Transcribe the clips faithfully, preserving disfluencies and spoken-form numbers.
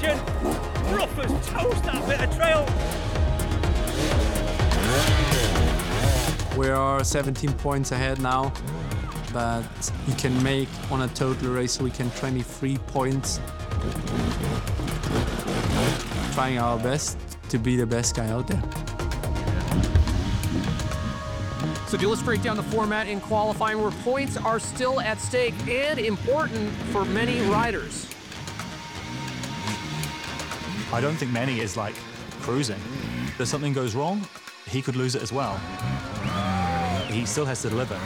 position. Rough as toast, that bit of trail. We are seventeen points ahead now, but we can make on a total race weekend twenty-three points. Trying our best to be the best guy out there. So to illustrate down the format in qualifying, where points are still at stake and important for many riders. I don't think Manny is like cruising. If something goes wrong, he could lose it as well. He still has to deliver.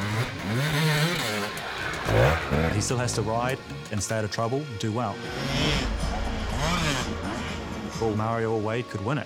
He still has to ride and stay out of trouble, do well. Or Mario or Wade could win it.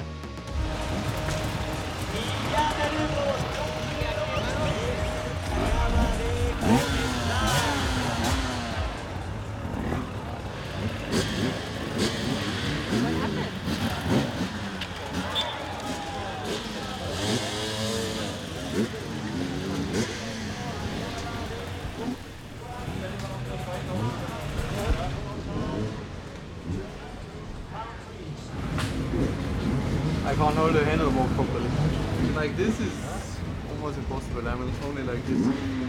I can't hold the handlebar properly. Like this is almost impossible. I'm only like this.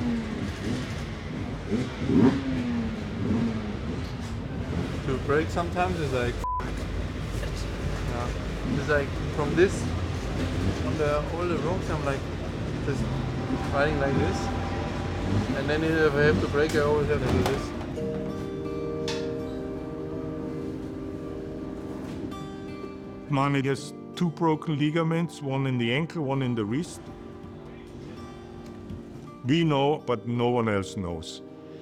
To brake sometimes is like yeah. It's like from this on the all the rocks I'm like just riding like this. And then if I have to brake I always have to do this. Manny has two broken ligaments, one in the ankle, one in the wrist. We know, but no one else knows.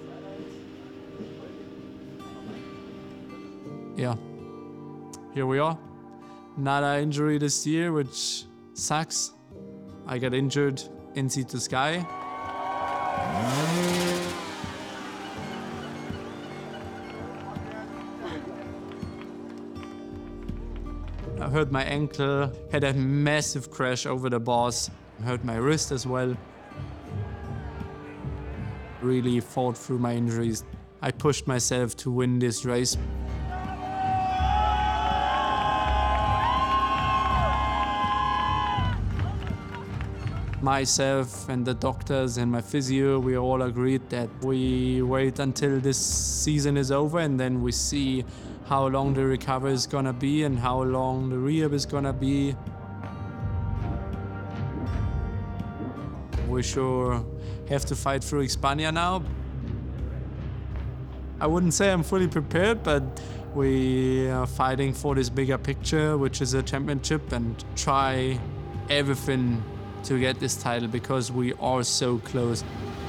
Yeah, here we are. Another injury this year, which sucks. I got injured in Sea to Sky. I hurt my ankle, had a massive crash over the bars, hurt my wrist as well. Really fought through my injuries. I pushed myself to win this race. Myself and the doctors and my physio, we all agreed that we wait until this season is over and then we see how long the recovery is gonna be and how long the rehab is gonna be. We sure have to fight through Hispania now. I wouldn't say I'm fully prepared, but we are fighting for this bigger picture, which is a championship, and try everything to get this title because we are so close.